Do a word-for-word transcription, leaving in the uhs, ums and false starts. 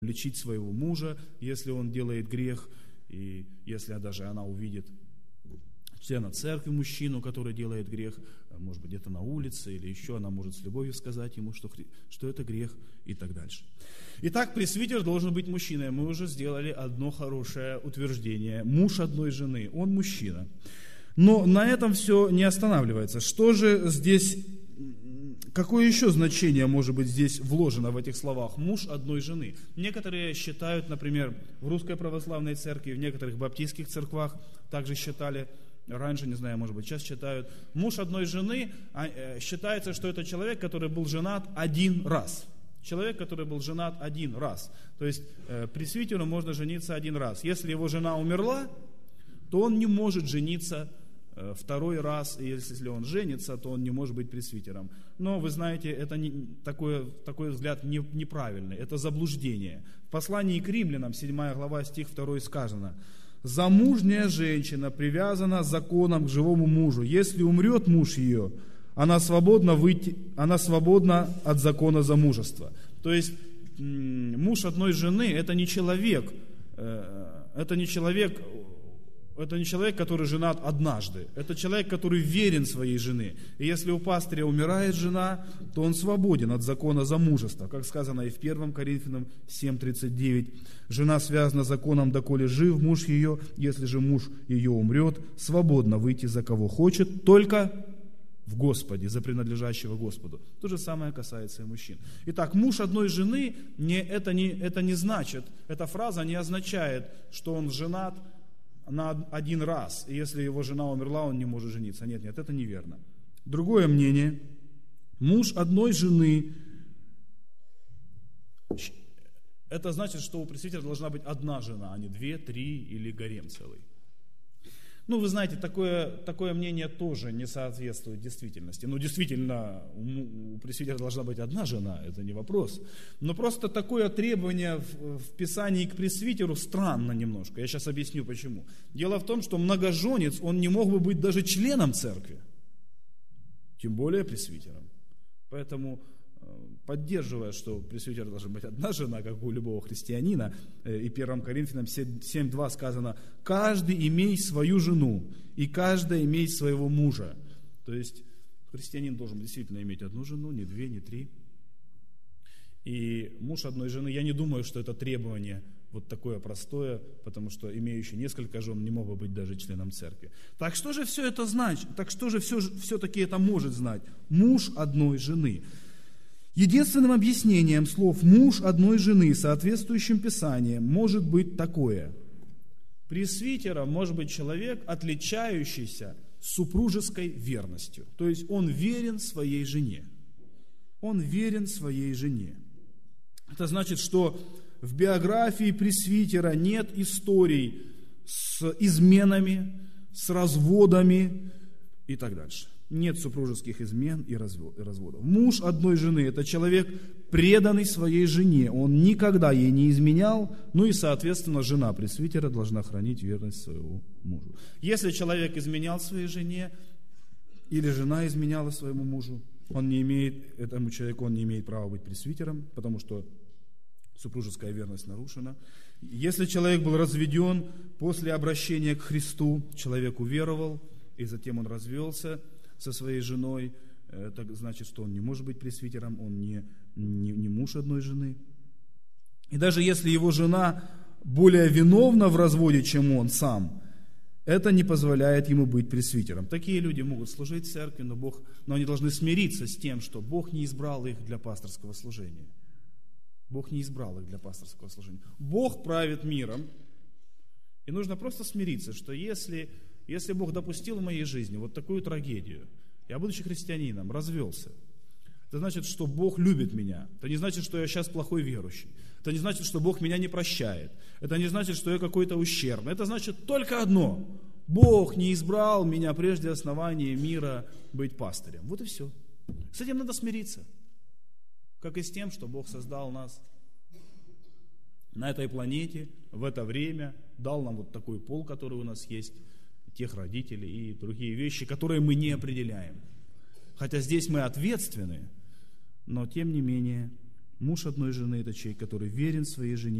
лечить своего мужа, если он делает грех, и если даже она увидит члена церкви, мужчину, который делает грех, может быть, где-то на улице или еще, она может с любовью сказать ему, что, что это грех и так дальше. Итак, пресвитер должен быть мужчиной. Мы уже сделали одно хорошее утверждение. Муж одной жены, он мужчина. Но на этом все не останавливается. Что же здесь, какое еще значение может быть здесь вложено в этих словах? Муж одной жены. Некоторые считают, например, в Русской Православной Церкви, в некоторых баптистских церквах также считали, раньше, не знаю, может быть, сейчас считают, муж одной жены, считается, что это человек, который был женат один раз. Человек, который был женат один раз. То есть пресвитеру можно жениться один раз. Если его жена умерла, то он не может жениться второй раз, и если он женится, то он не может быть пресвитером. Но вы знаете, это не, такой, такой взгляд не, неправильный, это заблуждение. В послании к римлянам, седьмая глава, стих второй сказано: «Замужняя женщина привязана законом к живому мужу. Если умрет муж ее, она свободна, выйти, она свободна от закона замужества». То есть муж одной жены – это не человек, это не человек, это не человек, который женат однажды. Это человек, который верен своей жене. И если у пастыря умирает жена, то он свободен от закона замужества. Как сказано и в первом Коринфянам семь тридцать девять. «Жена связана законом, доколе жив муж ее, если же муж ее умрет, свободно выйти за кого хочет, только в Господе, за принадлежащего Господу». То же самое касается и мужчин. Итак, муж одной жены, не, это, не, это не значит, эта фраза не означает, что он женат на один раз, и если его жена умерла, он не может жениться. Нет, нет, это неверно. Другое мнение: муж одной жены, это значит, что у пресвитера должна быть одна жена, а не две, три или гарем целый. Ну, вы знаете, такое, такое мнение тоже не соответствует действительности. Ну, действительно, у, у пресвитера должна быть одна жена, это не вопрос. Но просто такое требование в, в Писании к пресвитеру странно немножко. Я сейчас объясню, почему. Дело в том, что многоженец, он не мог бы быть даже членом церкви, тем более пресвитером. Поэтому, поддерживая, что пресвитер должна быть одна жена, как у любого христианина, и первом Коринфянам семь два сказано: «Каждый имеет свою жену, и каждый имеет своего мужа». То есть христианин должен действительно иметь одну жену, не две, не три. И муж одной жены, я не думаю, что это требование вот такое простое, потому что имеющий несколько жен не мог бы быть даже членом церкви. Так что же все это значит? Так что же все, все-таки это может знать? Муж одной жены. Единственным объяснением слов «муж одной жены» соответствующим Писанием может быть такое: пресвитером может быть человек, отличающийся супружеской верностью. То есть он верен своей жене. Он верен своей жене. Это значит, что в биографии пресвитера нет историй с изменами, с разводами и так дальше. Нет супружеских измен и разводов. Муж одной жены – это человек, преданный своей жене. Он никогда ей не изменял, ну и, соответственно, жена пресвитера должна хранить верность своему мужу. Если человек изменял своей жене, или жена изменяла своему мужу, он не имеет, этому человеку он не имеет права быть пресвитером, потому что супружеская верность нарушена. Если человек был разведен после обращения к Христу, человек уверовал, и затем он развелся со своей женой, это значит, что он не может быть пресвитером, он не, не, не муж одной жены. И даже если его жена более виновна в разводе, чем он сам, это не позволяет ему быть пресвитером. Такие люди могут служить в церкви, но, Бог, но они должны смириться с тем, что Бог не избрал их для пасторского служения. Бог не избрал их для пасторского служения. Бог правит миром, и нужно просто смириться, что если... Если Бог допустил в моей жизни вот такую трагедию, я, будучи христианином, развелся, это значит, что Бог любит меня. Это не значит, что я сейчас плохой верующий. Это не значит, что Бог меня не прощает. Это не значит, что я какой-то ущербный. Это значит только одно: Бог не избрал меня прежде основания мира быть пастырем. Вот и все. С этим надо смириться. Как и с тем, что Бог создал нас на этой планете, в это время, дал нам вот такой пол, который у нас есть, тех родителей и другие вещи, которые мы не определяем. Хотя здесь мы ответственны, но тем не менее Муж одной жены – это человек, который верен своей жене,